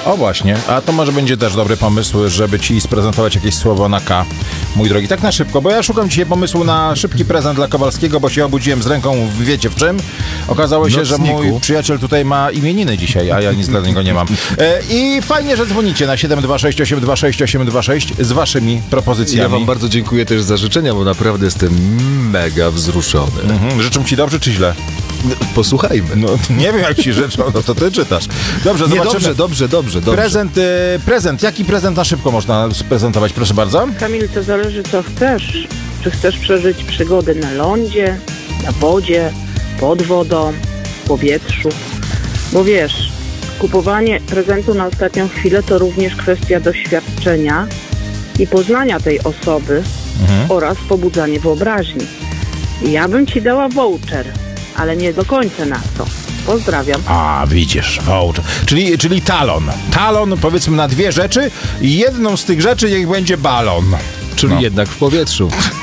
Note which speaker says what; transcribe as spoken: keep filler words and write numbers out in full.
Speaker 1: O właśnie, a to może będzie też dobry pomysł, żeby ci sprezentować jakieś słowo na K, mój drogi. Tak na szybko, bo ja szukam dzisiaj pomysłu na szybki prezent dla Kowalskiego, bo się obudziłem z ręką, wiecie w czym? Okazało się,
Speaker 2: Nocniku.
Speaker 1: że mój przyjaciel tutaj ma imieniny dzisiaj, a ja nic dla niego nie mam. E, I fajnie, że dzwonicie na siedem dwa sześć osiem dwa sześć osiem dwa sześć z waszymi propozycjami.
Speaker 2: Ja wam bardzo dziękuję też za życzenia, bo naprawdę jestem mega wzruszony.
Speaker 1: Mhm. Życzą ci dobrze czy źle?
Speaker 2: Posłuchajmy.
Speaker 1: No, nie wiem jak ci życzą, no to ty czytasz. Dobrze,
Speaker 2: Nie,
Speaker 1: zobaczymy.
Speaker 2: dobrze, dobrze, dobrze, dobrze.
Speaker 1: Prezent, y, prezent. Jaki prezent na szybko można sprezentować, proszę bardzo?
Speaker 3: Kamil, to zależy co chcesz. Czy chcesz przeżyć przygody na lądzie, na wodzie, pod wodą, w powietrzu? Bo wiesz, kupowanie prezentu na ostatnią chwilę to również kwestia doświadczenia i poznania tej osoby
Speaker 1: Mhm.
Speaker 3: oraz pobudzanie wyobraźni. Ja bym ci dała voucher, ale nie do końca na to. Pozdrawiam.
Speaker 1: A, widzisz, voucher. Czyli, czyli talon. Talon, powiedzmy, na dwie rzeczy i jedną z tych rzeczy niech będzie balon.
Speaker 2: Czyli
Speaker 1: No.
Speaker 2: jednak w powietrzu.